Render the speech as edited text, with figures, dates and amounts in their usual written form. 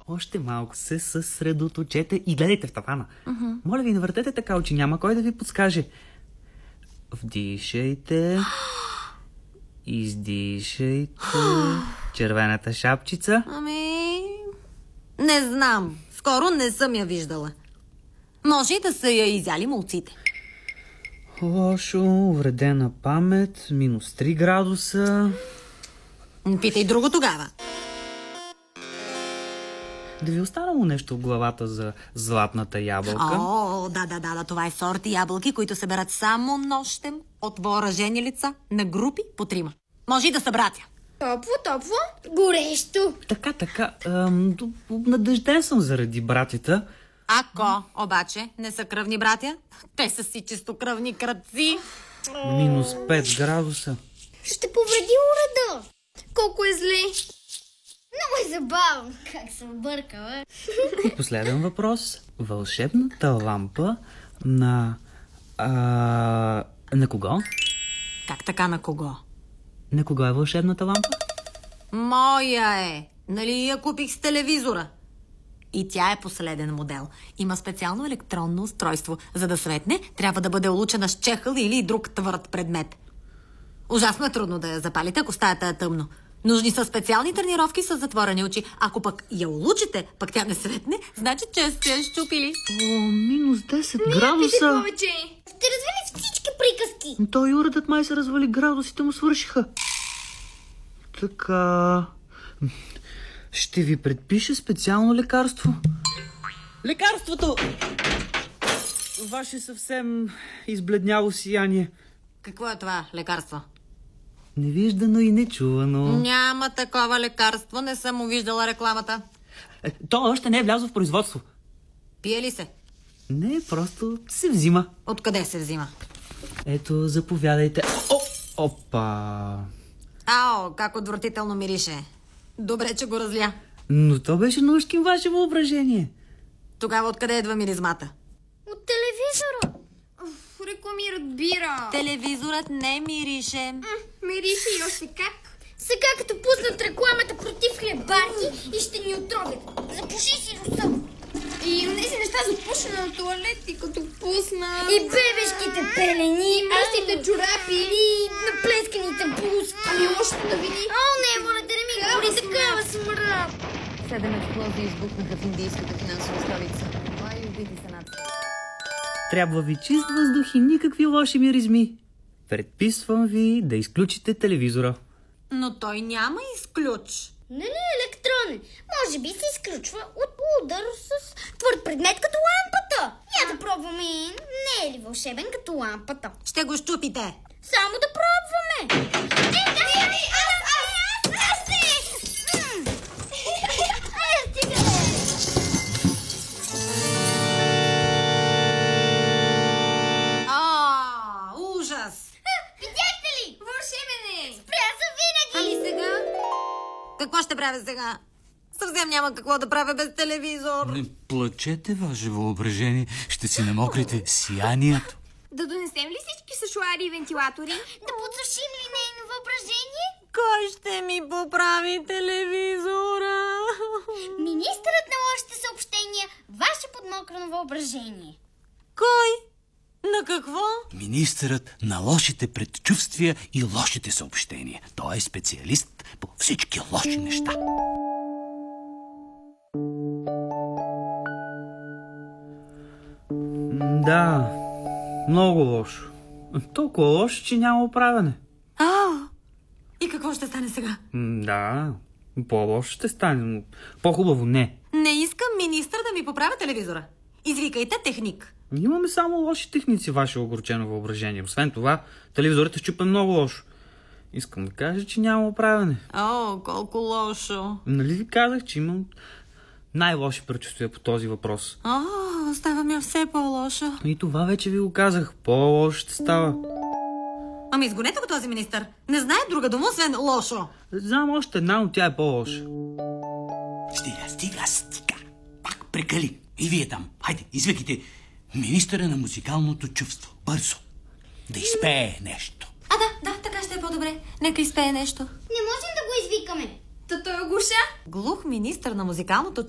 Още малко се съсредоточете и гледайте в тавана. Моля ви, не въртете така очи, няма кой да ви подскаже. Вдишайте. Издишайте. Червената шапчица. Не знам. Скоро не съм я виждала. Може и да са я изяли молците. Лошо, увредена памет, минус 3 градуса. Питай друго тогава. Да ви останало нещо в главата за златната ябълка? О, да, това е сорти ябълки, които се берат само нощем от въоръжени лица на групи по 3. Може и да са братя. Топло, горещо. Така, надъжден съм заради братята. Ако обаче не са кръвни братя, те са си чистокръвни крадци. Минус 5 градуса. Ще повреди уреда. Колко е зле. Много е забавно. Как съм бъркала. И последен въпрос. Вълшебната лампа на кого? Как така на кого? На кого е вълшебната лампа? Моя е. Нали я купих с телевизора? И тя е последен модел. Има специално електронно устройство. За да светне, трябва да бъде улучена с чехъл или друг твърд предмет. Ужасно е трудно да я запалите, ако стаята е тъмно. Нужни са специални тренировки с затворени очи. Ако пък я улучите, пък тя не светне, значи че сте я щупили. Минус 10 градуса. Повече. Ще развали всички приказки. Той уредът май се развали, градусите му свършиха. Така... Ще ви предпиша специално лекарство. Лекарството! Ваше съвсем избледняло сияние. Какво е това лекарство? Невиждано и нечувано. Няма такова лекарство, не съм увиждала рекламата. То още не е влязло в производство. Пие ли се? Не, просто се взима. Откъде се взима? Ето, заповядайте. Опа! Ао, как отвратително мирише. Добре, че го разля. Но то беше наушкин ваше въображение. Тогава откъде идва миризмата? От телевизора. Рекламират бира. Телевизорът не мирише. Мирише и още как. Сега като пуснат рекламата против хлебарки и ще ни отровят. Запуши си носа. И тези неща за пушене на туалети, като пусна. И бебешките пелени, и мъжните чорапи, и наплесканите блузки. Ами лошото да види. Не, моля да не ми говори такава смрад. 7 експлозии избухнаха в индийската финансова столица. И убити са над 100. Трябва ви чист въздух и никакви лоши миризми. Предписвам ви да изключите телевизора. Но той няма изключ. Нали електронен? Може би се изключва от удар с твърд предмет като лампата. Я да пробваме. Не е ли вълшебен като лампата? Ще го щупите. Само да пробваме. Ужас! Видяхте ли? Вълшебен е. Спря за винаги. Ами сега? Какво ще правя сега? Съвсем няма какво да правя без телевизор. Не плачете, ваше въображение. Ще си намокрите сиянието. Да донесем ли всички сашуари и вентилатори? Да подсушим ли нейно въображение? Кой ще ми поправи телевизора? Министърът на лошите съобщения. Ваше подмокрено въображение. Кой? На какво? Министърът на лошите предчувствия и лошите съобщения. Той е специалист по всички лоши неща. Да, много лошо. Толкова лошо, че няма оправяне. И какво ще стане сега? Да, по-лошо ще стане, но по-хубаво не. Не искам министър да ми поправя телевизора. Извикайте техник. Имаме само лоши техници, ваше огорчено въображение. Освен това, телевизорът е счупен много лошо. Искам да кажа, че няма оправяне. Колко лошо. Нали ви казах, че имам най-лоши предчувствия по този въпрос? Става ми все по-лошо. И това вече ви го казах. По-лошо ще става. Ами изгонете го този министър. Не знае друга дума, освен лошо. Знам още една, но тя е по-лоша. Стига. Пак прекали. И вие там. Хайде, извикайте министъра на музикалното чувство. Бързо. Да изпее нещо. Да, така ще е по-добре. Нека изпее нещо. Не можем да го извикаме. Той е глуша. Глух министър на музикалното